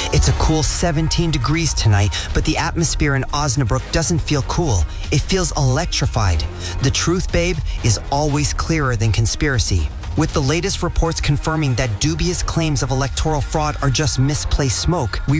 It's a cool 17 degrees tonight, but the atmosphere in Osnabrück doesn't feel cool. It feels electrified. The truth, babe, is always clearer than conspiracy. With the latest reports confirming that dubious claims of electoral fraud are just misplaced smoke, we